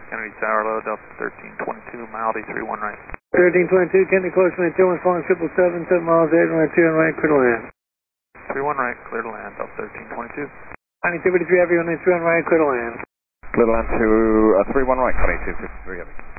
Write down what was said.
Kennedy Tower, low, Delta 1322, mile D31 right. 1322, Kennedy close to 21, calling 777, 7 miles 8, runway 2 and right, clear to land. 31 right, clear to land, Delta 1322. 9253 Heavy, runway 2 and right, clear to land. Clear to land to 31 right, 2253 Heavy.